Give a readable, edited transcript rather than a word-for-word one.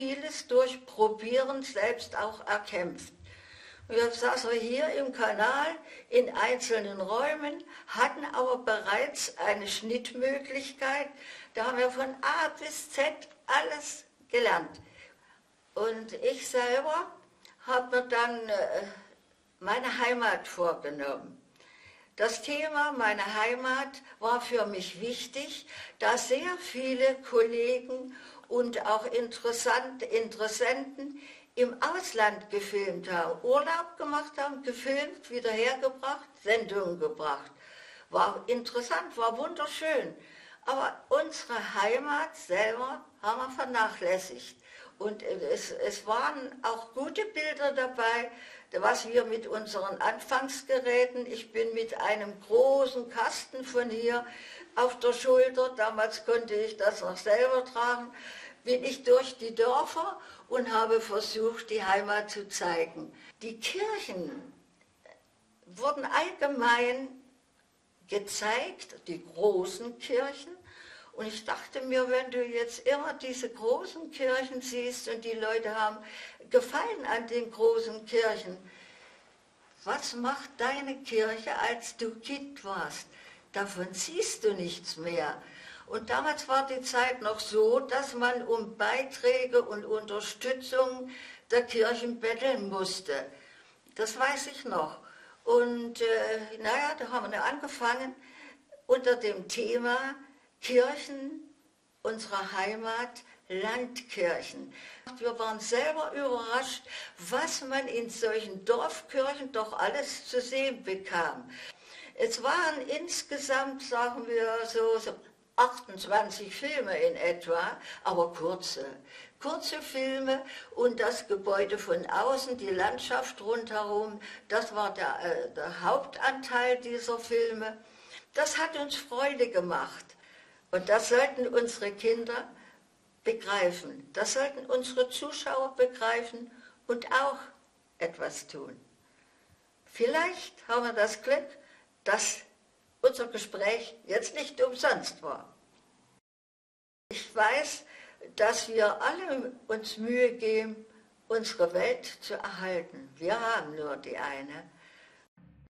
vieles durch Probieren selbst auch erkämpft. Wir saßen hier im Kanal in einzelnen Räumen, hatten aber bereits eine Schnittmöglichkeit. Da haben wir von A bis Z alles gelernt. Und ich selber habe mir dann meine Heimat vorgenommen. Das Thema meine Heimat war für mich wichtig, da sehr viele Kollegen und auch Interessenten im Ausland gefilmt haben, Urlaub gemacht haben, gefilmt, wieder hergebracht, Sendungen gebracht. War interessant, war wunderschön. Aber unsere Heimat selber haben wir vernachlässigt. Und es waren auch gute Bilder dabei, was wir mit unseren Anfangsgeräten, ich bin mit einem großen Kasten von hier auf der Schulter, damals konnte ich das noch selber tragen, bin ich durch die Dörfer und habe versucht, die Heimat zu zeigen. Die Kirchen wurden allgemein gezeigt, die großen Kirchen. Und ich dachte mir, wenn du jetzt immer diese großen Kirchen siehst und die Leute haben Gefallen an den großen Kirchen, was macht deine Kirche, als du Kind warst? Davon siehst du nichts mehr. Und damals war die Zeit noch so, dass man um Beiträge und Unterstützung der Kirchen betteln musste. Das weiß ich noch. Und naja, da haben wir angefangen unter dem Thema Kirchen unserer Heimat, Landkirchen. Wir waren selber überrascht, was man in solchen Dorfkirchen doch alles zu sehen bekam. Es waren insgesamt, sagen wir, so 28 Filme in etwa, aber kurze Filme und das Gebäude von außen, die Landschaft rundherum, das war der Hauptanteil dieser Filme. Das hat uns Freude gemacht und das sollten unsere Kinder begreifen, das sollten unsere Zuschauer begreifen und auch etwas tun. Vielleicht haben wir das Glück, dass unser Gespräch jetzt nicht umsonst war. Ich weiß, dass wir alle uns Mühe geben, unsere Welt zu erhalten. Wir haben nur die eine.